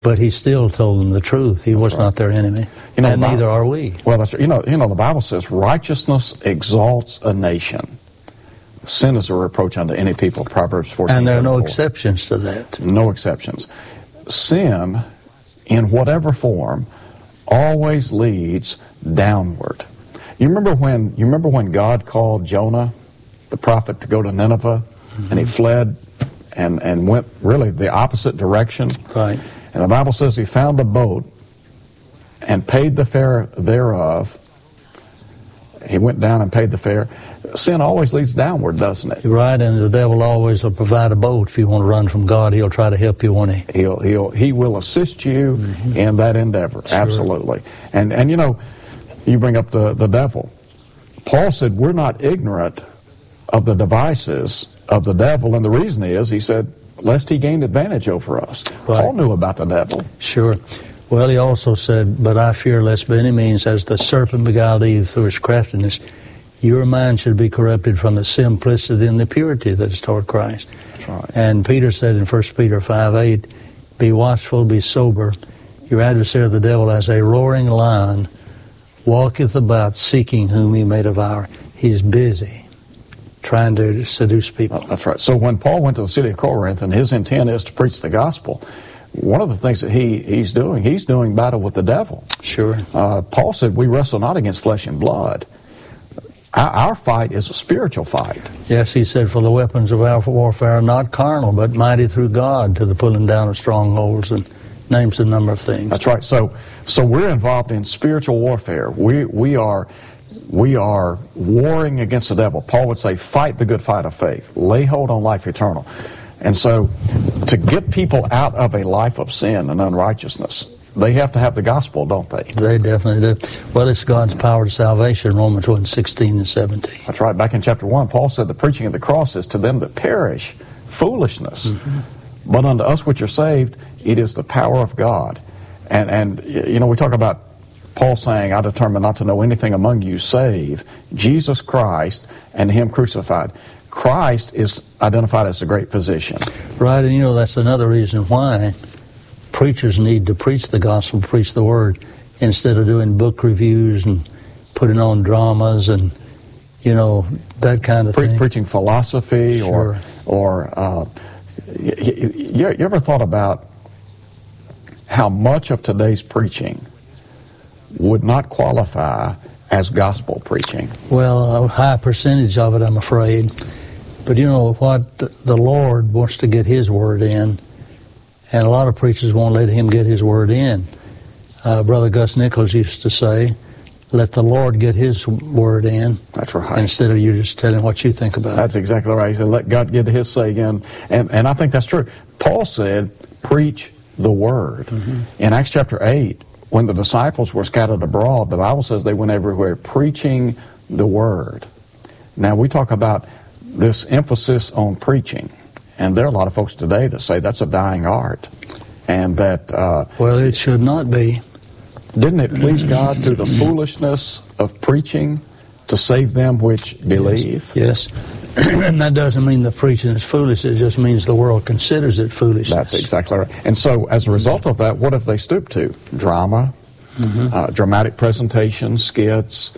But he still told them the truth. He was not their enemy, and neither are we. Well, that's the Bible says righteousness exalts a nation. Sin is a reproach unto any people. Proverbs 14. And there are no exceptions to that. No exceptions. Sin, in whatever form, always leads downward. You remember when God called Jonah, the prophet, to go to Nineveh, and he fled and went really the opposite direction. Right. And the Bible says he found a boat and paid the fare thereof. He went down and paid the fare. Sin always leads downward, doesn't it? Right, and the devil always will provide a boat. If you want to run from God, he'll try to help you, won't he? He will assist you in that endeavor. Sure. Absolutely. And you bring up the devil. Paul said we're not ignorant of the devices of the devil, and the reason is, he said, lest he gained advantage over us. Right. Paul knew about the devil. Sure. Well, he also said, but I fear lest by any means, as the serpent beguiled Eve through his craftiness, your mind should be corrupted from the simplicity and the purity that is toward Christ. That's right. And Peter said in 1 Peter 5:8, be watchful, be sober. Your adversary the devil, as a roaring lion, walketh about seeking whom he may devour. He is busy trying to seduce people. That's right. So when Paul went to the city of Corinth, and his intent is to preach the gospel, one of the things that he's doing battle with the devil. Sure. Paul said, we wrestle not against flesh and blood. Our fight is a spiritual fight. Yes, he said, for the weapons of our warfare are not carnal, but mighty through God to the pulling down of strongholds, and names a number of things. That's right. So we're involved in spiritual warfare. We are warring against the devil. Paul would say, fight the good fight of faith. Lay hold on life eternal. And so to get people out of a life of sin and unrighteousness, they have to have the gospel, don't they? They definitely do. Well, it's God's power to salvation, Romans 1:16 and 17. That's right. Back in chapter 1, Paul said the preaching of the cross is to them that perish foolishness. But unto us which are saved, it is the power of God. And we talk about Paul saying, I determined not to know anything among you save Jesus Christ and him crucified. Christ is identified as the great physician. Right, and that's another reason why preachers need to preach the gospel, preach the word, instead of doing book reviews and putting on dramas and, that kind of thing. Preaching philosophy. Sure. or you ever thought about how much of today's preaching would not qualify as gospel preaching? Well, a high percentage of it, I'm afraid. But you know what? The Lord wants to get his word in, and a lot of preachers won't let him get his word in. Brother Gus Nichols used to say, let the Lord get his word in. That's right. Instead of you just telling what you think about it. That's exactly right. He said, let God get his say in. And I think that's true. Paul said, preach the word. In Acts chapter 8, when the disciples were scattered abroad, the Bible says they went everywhere preaching the word. Now, we talk about this emphasis on preaching, and there are a lot of folks today that say that's a dying art, and that... well, it should not be. Didn't it please God through the foolishness of preaching to save them which believe? Yes. And that doesn't mean the preaching is foolish. It just means the world considers it foolishness. That's exactly right. And so, as a result of that, what have they stooped to? Drama, dramatic presentations, skits,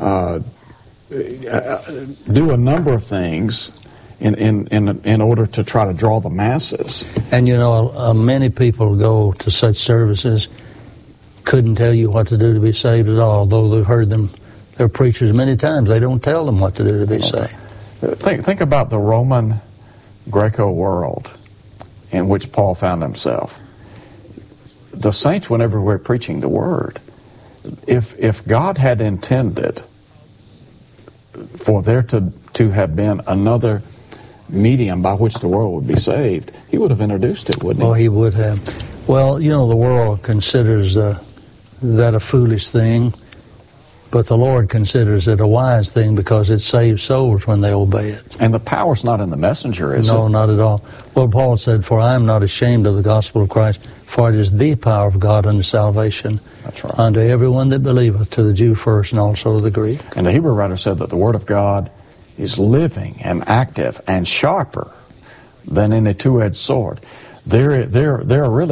do a number of things in order to try to draw the masses. And many people go to such services, couldn't tell you what to do to be saved at all, though they've heard their preachers many times. They don't tell them what to do to be saved. Think about the Roman Greco world in which Paul found himself. The saints went everywhere preaching the word. If God had intended for there to have been another medium by which the world would be saved, he would have introduced it, wouldn't he? Oh, he would have. Well, the world considers that a foolish thing, but the Lord considers it a wise thing because it saves souls when they obey it. And the power's not in the messenger, is it? No, not at all. Well, Paul said, for I am not ashamed of the gospel of Christ, for it is the power of God unto salvation. That's right. Unto everyone that believeth, to the Jew first and also the Greek. And the Hebrew writer said that the word of God is living and active and sharper than any two-edged sword. There are really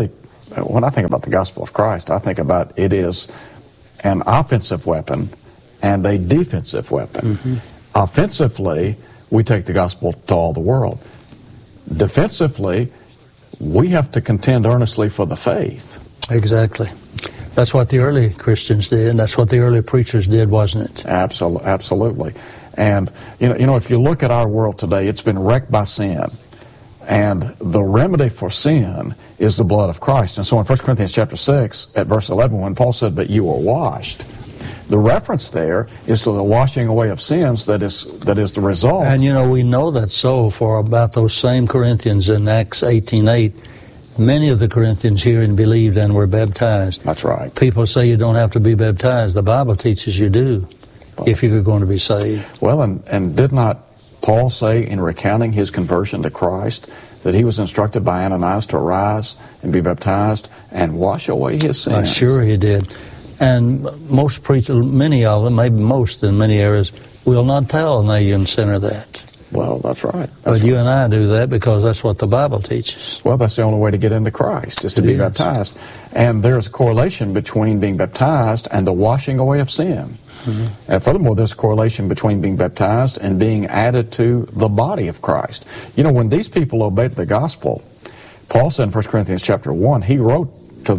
when I think about the gospel of Christ, I think about it is an offensive weapon and a defensive weapon. Mm-hmm. Offensively, we take the gospel to all the world. Defensively, we have to contend earnestly for the faith. Exactly. That's what the early Christians did, and that's what the early preachers did, wasn't it? Absolutely. And, you know, if you look at our world today, it's been wrecked by sin. And the remedy for sin is the blood of Christ. And so in 1 Corinthians chapter 6, at verse 11, when Paul said, "But you are washed," the reference there is to the washing away of sins that is the result. And, you know, we know that so for about those same Corinthians in Acts 18:8. Many of the Corinthians here and believed and were baptized. That's right. People say you don't have to be baptized. The Bible teaches you do, if you're going to be saved. Well, and did not Paul say in recounting his conversion to Christ that he was instructed by Ananias to arise and be baptized and wash away his sins? Sure he did. And most preachers, many of them, maybe most in many areas, will not tell an alien sinner that. Well, that's right. But you and I do that because that's what the Bible teaches. Well, that's the only way to get into Christ, is to be baptized. And there's a correlation between being baptized and the washing away of sin. Mm-hmm. And furthermore, there's a correlation between being baptized and being added to the body of Christ. You know, when these people obeyed the gospel, Paul said in 1 Corinthians chapter 1, he wrote to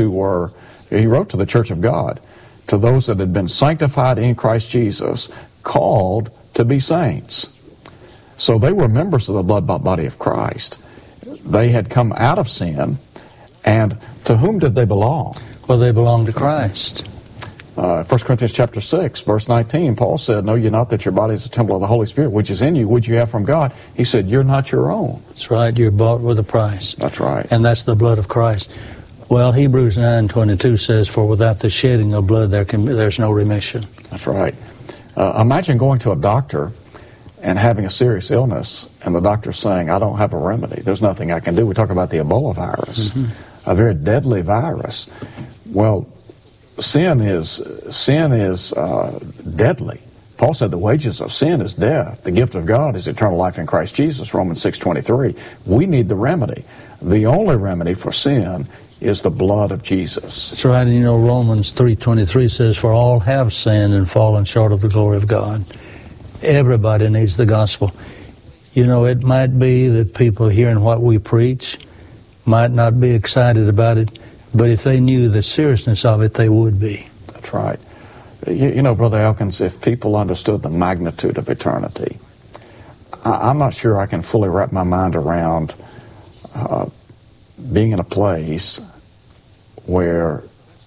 the church of God, to those that had been sanctified in Christ Jesus, called to be saints. So they were members of the blood-bought body of Christ. They had come out of sin, and to whom did they belong? Well, they belonged to Christ. 1 Corinthians chapter 6, verse 19, Paul said, "Know ye not that your body is a temple of the Holy Spirit, which is in you, which you have from God?" He said, "You're not your own." That's right. You're bought with a price. That's right. And that's the blood of Christ. Well, Hebrews 9:22 says, "For without the shedding of blood, there's no remission." That's right. Imagine going to a doctor and having a serious illness, and the doctor's saying, "I don't have a remedy. There's nothing I can do." We talk about the Ebola virus, a very deadly virus. Well, sin is deadly. Paul said the wages of sin is death. The gift of God is eternal life in Christ Jesus, Romans 6:23. We need the remedy. The only remedy for sin is the blood of Jesus. That's right. And you know, Romans 3:23 says, "For all have sinned and fallen short of the glory of God." Everybody needs the gospel. You know, it might be that people hearing what we preach might not be excited about it, but if they knew the seriousness of it, they would be. That's right. You know, Brother Elkins, if people understood the magnitude of eternity, I'm not sure I can fully wrap my mind around being in a place where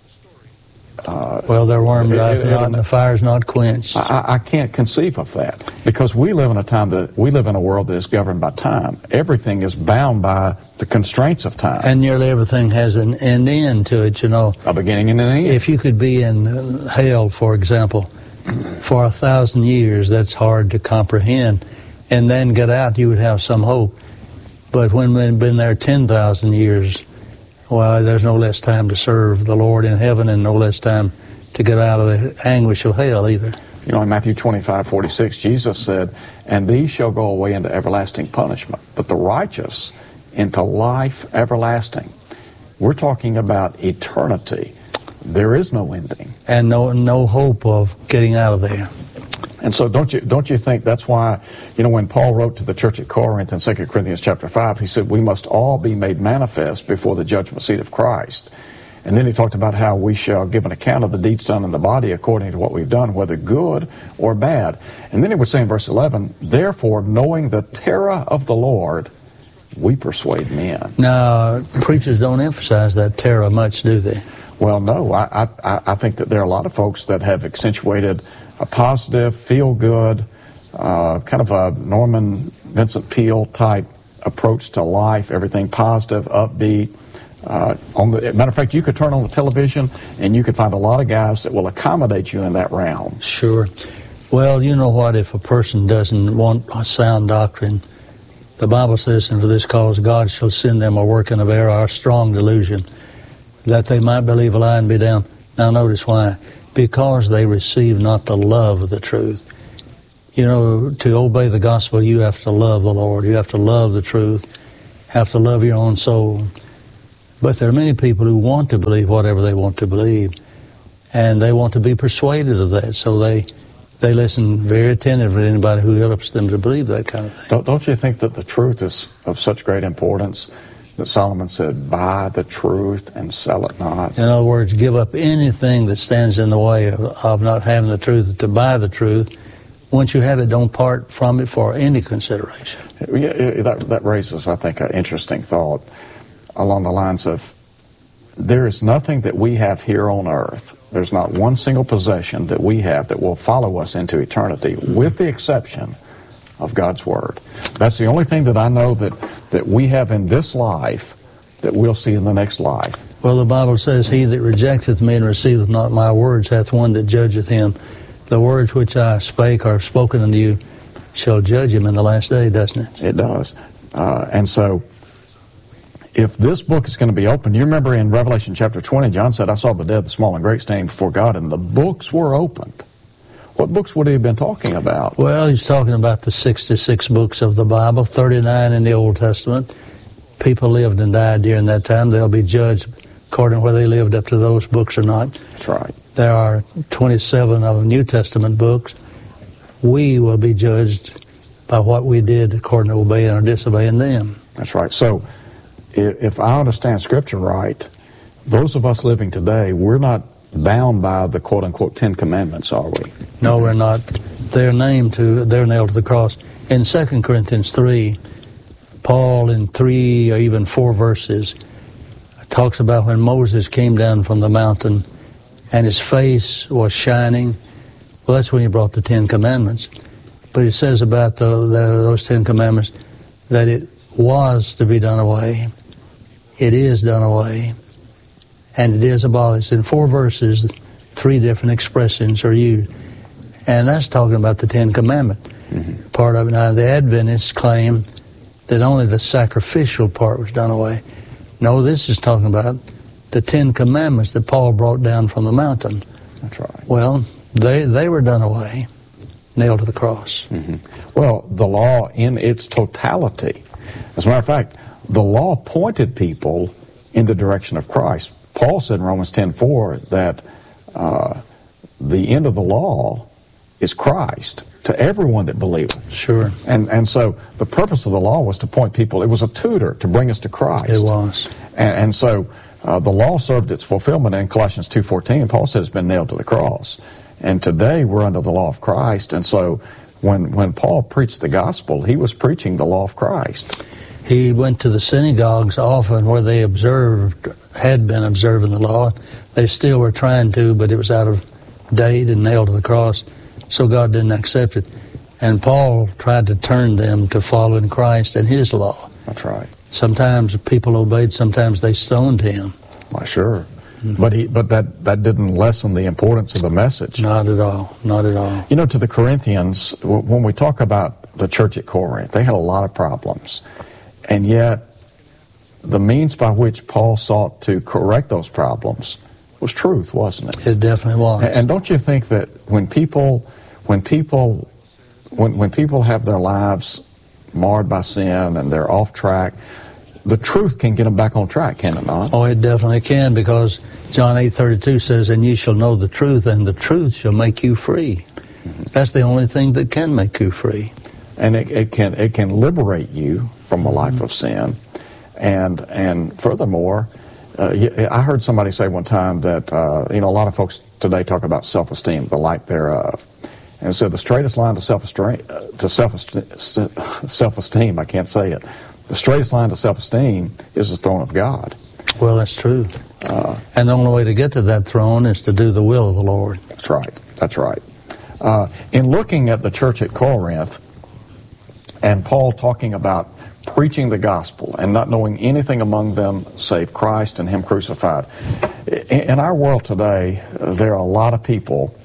their worm dieth not, and the fire's not quenched. I can't conceive of that, because we live in a world that is governed by time. Everything is bound by the constraints of time, and nearly everything has an end to it. You know, a beginning and an end. If you could be in hell, for example, for 1,000 years, that's hard to comprehend, and then get out, you would have some hope. But when we've been there 10,000 years, well, there's no less time to serve the Lord in heaven, and no less time to get out of the anguish of hell either. You know, in Matthew 25:46, Jesus said, "And these shall go away into everlasting punishment, but the righteous into life everlasting." We're talking about eternity. There is no ending. And no hope of getting out of there. And so don't you think that's why, you know, when Paul wrote to the church at Corinth in 2 Corinthians chapter 5, he said, "We must all be made manifest before the judgment seat of Christ." And then he talked about how we shall give an account of the deeds done in the body according to what we've done, whether good or bad. And then he would say in verse 11, "Therefore, knowing the terror of the Lord, we persuade men." Now, preachers don't emphasize that terror much, do they? Well, no. I think that there are a lot of folks that have accentuated a positive, feel-good, kind of a Norman Vincent Peale type approach to life, everything positive, upbeat. Matter of fact, you could turn on the television and you could find a lot of guys that will accommodate you in that realm. Sure. Well, you know what, if a person doesn't want a sound doctrine, the Bible says, "And for this cause God shall send them a working of error, a strong delusion, that they might believe a lie and be damned." Now notice why. Because they receive not the love of the truth. You know, to obey the gospel, you have to love the Lord. You have to love the truth. Have to love your own soul. But there are many people who want to believe whatever they want to believe, and they want to be persuaded of that. So they listen very attentively to anybody who helps them to believe that kind of thing. Don't you think that the truth is of such great importance that Solomon said, buy the truth and sell it not? In other words, give up anything that stands in the way of not having the truth, to buy the truth. Once you have it, don't part from it for any consideration. Yeah, that raises, I think, an interesting thought along the lines of, there is nothing that we have here on earth, there's not one single possession that we have that will follow us into eternity, with the exception of God's Word. That's the only thing that I know that we have in this life that we'll see in the next life. Well, the Bible says, he that rejecteth me and receiveth not my words hath one that judgeth him. The words which I spake or have spoken unto you shall judge him in the last day, doesn't it? It does. And so, if this book is going to be open, you remember in Revelation chapter 20, John said, I saw the dead, the small and great, standing before God, and the books were opened. What books would he have been talking about? Well, he's talking about the 66 books of the Bible, 39 in the Old Testament. People lived and died during that time. They'll be judged according to whether they lived up to those books or not. That's right. There are 27 of the New Testament books. We will be judged by what we did according to obeying or disobeying them. That's right. So, if I understand Scripture right, those of us living today, we're not bound by the quote-unquote 10 Commandments, are we? No, we're not. They're nailed to the cross. In 2 Corinthians 3, Paul, in 3 or even 4 verses, talks about when Moses came down from the mountain and his face was shining. Well, that's when he brought the 10 Commandments. But it says about those 10 Commandments that it was to be done away, it is done away, and it is abolished. In 4 verses, 3 different expressions are used. And that's talking about the 10 Commandments. Mm-hmm. Part of it. Now, the Adventists claim that only the sacrificial part was done away. No, this is talking about the 10 Commandments that Paul brought down from the mountain. That's right. Well, they were done away, nailed to the cross. Mm-hmm. Well, the law in its totality. As a matter of fact, the law pointed people in the direction of Christ. Paul said in Romans 10:4 that the end of the law is Christ to everyone that believeth. Sure. And so the purpose of the law was to point people, it was a tutor to bring us to Christ. It was. And so the law served its fulfillment in Colossians 2:14. Paul said it's been nailed to the cross. And today we're under the law of Christ. And so when Paul preached the gospel, he was preaching the law of Christ. He went to the synagogues often where they had been observing the law. They still were trying to, but it was out of date and nailed to the cross, so God didn't accept it. And Paul tried to turn them to following Christ and his law. That's right. Sometimes people obeyed, sometimes they stoned him. Why, sure. Mm-hmm. But that didn't lessen the importance of the message. Not at all. Not at all. You know, to the Corinthians, when we talk about the church at Corinth, they had a lot of problems. And yet, the means by which Paul sought to correct those problems was truth, wasn't it? It definitely was. And don't you think that when people have their lives marred by sin and they're off track, the truth can get them back on track, can it not? Oh, it definitely can, because John 8:32 says, "And ye shall know the truth, and the truth shall make you free." Mm-hmm. That's the only thing that can make you free. And it can liberate you from a life of sin. And furthermore, I heard somebody say one time that, a lot of folks today talk about self-esteem, the lack thereof. And so the straightest line to self-esteem, I can't say it, the straightest line to self-esteem is the throne of God. Well, that's true. And the only way to get to that throne is to do the will of the Lord. That's right. That's right. In looking at the church at Corinth, and Paul talking about preaching the gospel and not knowing anything among them save Christ and Him crucified. In our world today, there are a lot of people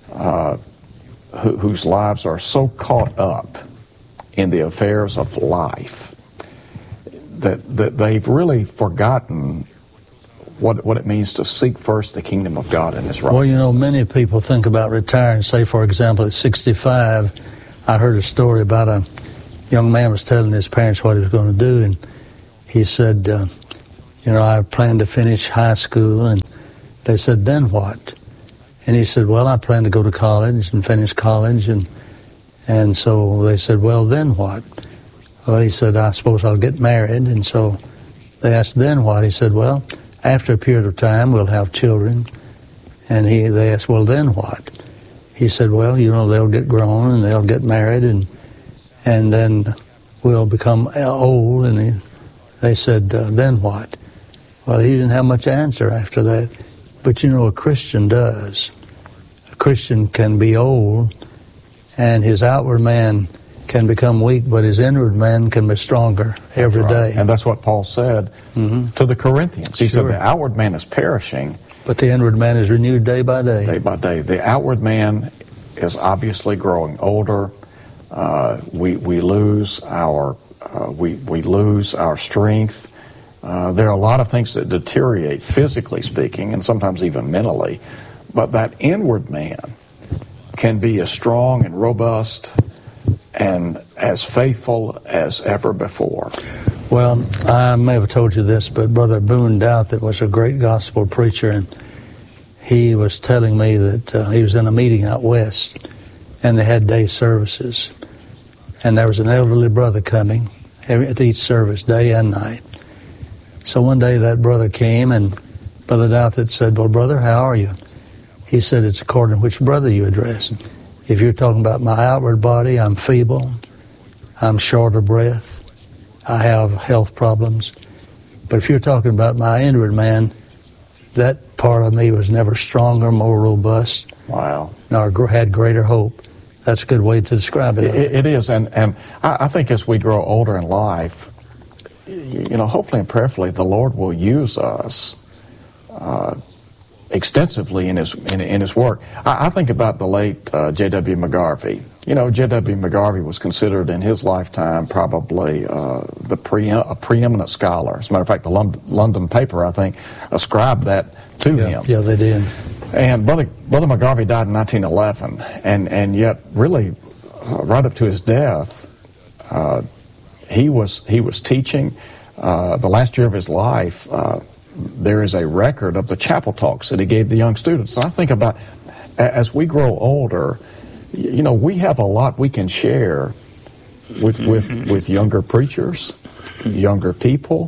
whose lives are so caught up in the affairs of life that they've really forgotten what it means to seek first the kingdom of God and His righteousness. Well, many people think about retiring. Say, for example, at 65, I heard a story about a young man was telling his parents what he was going to do, and he said, I planned to finish high school. And they said, then what? And he said, well, I plan to go to college and finish college. And so they said, well, then what? Well, he said, I suppose I'll get married. And so they asked, then what? He said, well, after a period of time, we'll have children. And they asked, well, then what? He said, well, they'll get grown and they'll get married and then we'll become old. And they said, then what? Well, he didn't have much answer after that. But a Christian does. A Christian can be old and his outward man can become weak, but his inward man can be stronger every day. And that's what Paul said to the Corinthians. He said the outward man is perishing, but the inward man is renewed day by day. Day by day. The outward man is obviously growing older. We lose our strength. There are a lot of things that deteriorate physically speaking, and sometimes even mentally. But that inward man can be as strong and robust and as faithful as ever before. Well, I may have told you this, but Brother Boone Douthit was a great gospel preacher, and he was telling me that he was in a meeting out west, and they had day services. And there was an elderly brother coming at each service, day and night. So one day that brother came, and Brother Douthit said, well, brother, how are you? He said, it's according to which brother you address. If you're talking about my outward body, I'm feeble, I'm short of breath, I have health problems. But if you're talking about my inward man, that part of me was never stronger, more robust, nor had greater hope. That's a good way to describe it. It is, and I think as we grow older in life, hopefully and prayerfully, the Lord will use us extensively in his work. I think about the late J.W. McGarvey. J.W. McGarvey was considered in his lifetime probably a preeminent scholar. As a matter of fact, the London paper, I think, ascribed that to him. Yeah, they did. And Brother McGarvey died in 1911, and yet really right up to his death, he was teaching. The last year of his life, there is a record of the chapel talks that he gave the young students. And I think about, as we grow older, we have a lot we can share with younger preachers, younger people.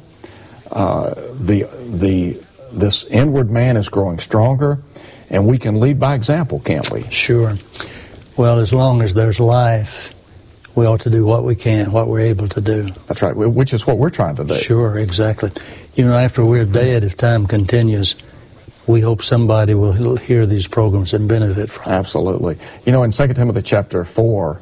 This inward man is growing stronger, and we can lead by example, can't we? Sure. Well, as long as there's life, we ought to do what we can, what we're able to do. That's right, which is what we're trying to do. Sure, exactly. After we're dead, if time continues, we hope somebody will hear these programs and benefit from them. Absolutely. In 2 Timothy chapter 4,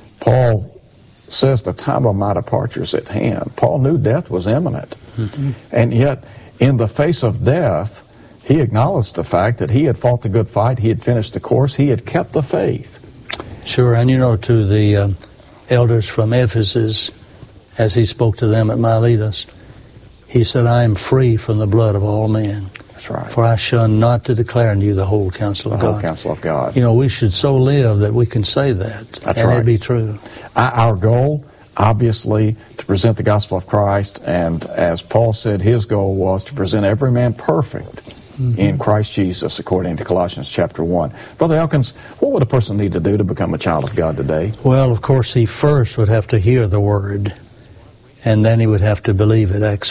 Paul says the time of my departure is at hand. Paul knew death was imminent. Mm-hmm. And yet, in the face of death, he acknowledged the fact that he had fought the good fight, he had finished the course, he had kept the faith. Sure, and to the elders from Ephesus, as he spoke to them at Miletus, he said, I am free from the blood of all men. That's right. For I shun not to declare unto you the whole counsel of God. The whole counsel of God. We should so live that we can say that. That's right. And it be true. Our goal, obviously, to present the gospel of Christ, and as Paul said, his goal was to present every man perfect in Christ Jesus, according to Colossians chapter 1. Brother Elkins, what would a person need to do to become a child of God today? Well, of course, he first would have to hear the word, and then he would have to believe it. Acts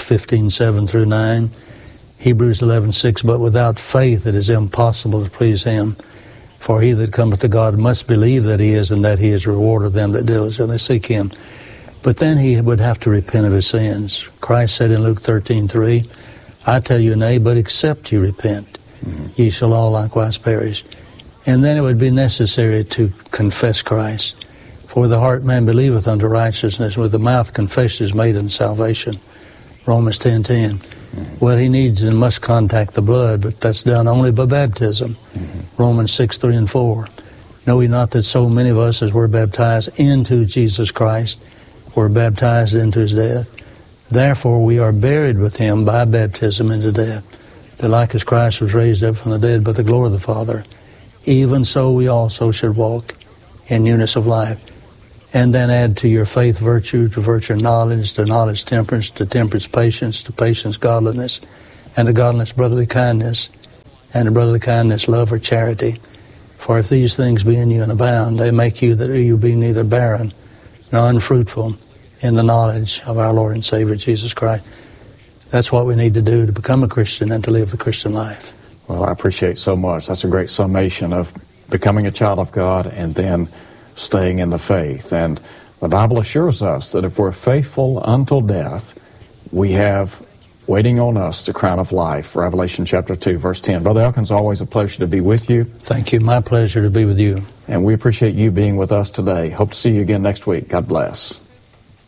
15:7-9, Hebrews 11:6, but without faith it is impossible to please him. For he that cometh to God must believe that he is, and that he is a rewarder of them that diligently seek him. But then he would have to repent of his sins. Christ said in Luke 13:3, I tell you, nay, but except you repent, ye shall all likewise perish. And then it would be necessary to confess Christ. For with the heart man believeth unto righteousness, with the mouth confession is made unto salvation. Romans 10:10. Well, he needs and must contact the blood, but that's done only by baptism. Romans 6:3-4. Know ye not that so many of us as were baptized into Jesus Christ were baptized into his death? Therefore we are buried with him by baptism into death, that like as Christ was raised up from the dead by the glory of the Father, even so we also should walk in newness of life. and then add to your faith virtue, to virtue knowledge, to knowledge temperance, to temperance patience, to patience godliness, and to godliness brotherly kindness, and to brotherly kindness love or charity. For if these things be in you and abound, they make you that you be neither barren nor unfruitful in the knowledge of our Lord and Savior Jesus Christ. That's what we need to do to become a Christian and to live the Christian life. Well, I appreciate so much. That's a great summation of becoming a child of God and then staying in the faith. And the Bible assures us that if we're faithful until death, we have waiting on us the crown of life. Revelation chapter 2, verse 10. Brother Elkins, always a pleasure to be with you. Thank you. My pleasure to be with you. And we appreciate you being with us today. Hope to see you again next week. God bless.